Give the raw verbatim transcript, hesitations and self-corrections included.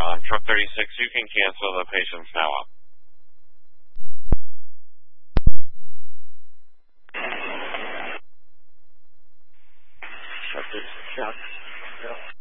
on truck thirty-six. You can cancel. The patient's now up. Truck thirty-six, yeah.